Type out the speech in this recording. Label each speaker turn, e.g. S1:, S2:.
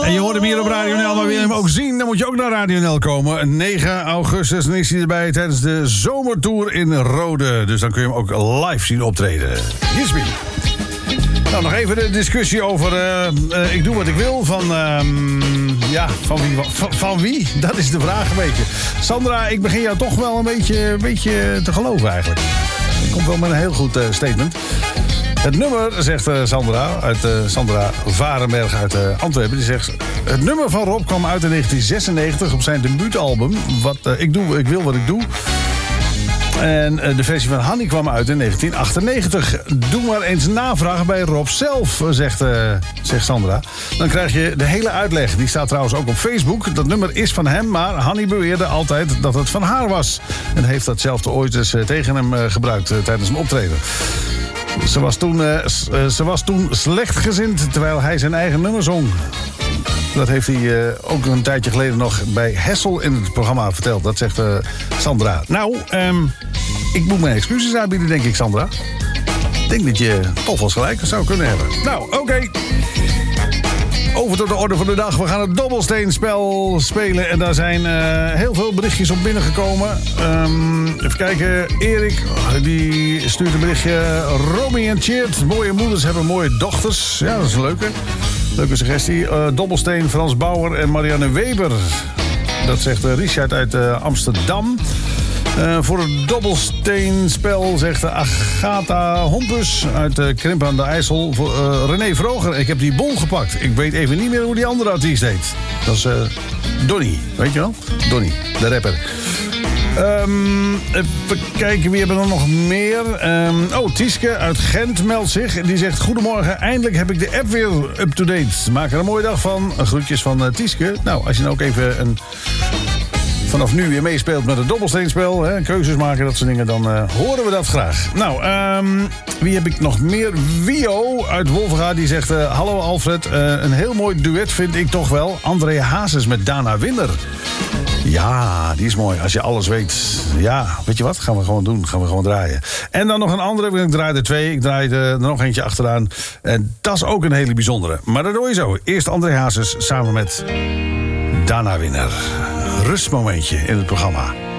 S1: En je hoort hem hier op Radio NL, maar wil je hem ook zien, dan moet je ook naar Radio NL komen. 9 augustus, dan is hij erbij tijdens de zomertour in Rode. Dus dan kun je hem ook live zien optreden. Jisby. Nou, nog even de discussie over ik doe wat ik wil van... van wie? Dat is de vraag een beetje. Sandra, ik begin jou toch wel een beetje te geloven eigenlijk. Dat komt wel met een heel goed statement. Het nummer, zegt Sandra Varenberg uit Antwerpen... die zegt, het nummer van Rob kwam uit in 1996 op zijn debuutalbum... Ik wil wat ik doe. En de versie van Hanny kwam uit in 1998. Doe maar eens navraag bij Rob zelf, zegt Sandra. Dan krijg je de hele uitleg. Die staat trouwens ook op Facebook. Dat nummer is van hem, maar Hanny beweerde altijd dat het van haar was. En heeft datzelfde ooit eens tegen hem gebruikt tijdens een optreden. Ze was toen slechtgezind terwijl hij zijn eigen nummer zong. Dat heeft hij ook een tijdje geleden nog bij Hessel in het programma verteld. Dat zegt Sandra. Nou, ik moet mijn excuses aanbieden, denk ik, Sandra. Ik denk dat je toch wel gelijk zou kunnen hebben. Nou, oké. Over tot de orde van de dag. We gaan het dobbelsteenspel spelen. En daar zijn heel veel berichtjes op binnengekomen. Even kijken. Erik, die stuurt een berichtje. Romy en Tjeerd. Mooie moeders hebben mooie dochters. Ja, dat is een leuke suggestie. Dobbelsteen, Frans Bauer en Marianne Weber. Dat zegt Richard uit Amsterdam. Voor het dobbelsteenspel zegt Agatha Hompus uit Krimpen aan de IJssel. Voor René Vroger, ik heb die bol gepakt. Ik weet even niet meer hoe die andere artiest heet. Dat is Donny, weet je wel? Donny, de rapper. Even kijken, wie hebben er nog meer? Tieske uit Gent meldt zich. Die zegt, goedemorgen, eindelijk heb ik de app weer up-to-date. Maak er een mooie dag van. Groetjes van Tieske. Nou, als je nou ook even vanaf nu weer meespeelt met het dobbelsteenspel, keuzes maken, dat soort dingen, dan horen we dat graag. Nou, wie heb ik nog meer? Wio uit Wolvenga, die zegt, hallo Alfred, een heel mooi duet vind ik toch wel. André Hazes met Dana Winner. Ja, die is mooi. Als je alles weet. Ja, weet je wat? Gaan we gewoon doen. Gaan we gewoon draaien. En dan nog een andere. Ik draai er 2. Ik draai er nog eentje achteraan. En dat is ook een hele bijzondere. Maar dat doe je zo. Eerst André Hazes samen met Dana Winner. Rustmomentje in het programma.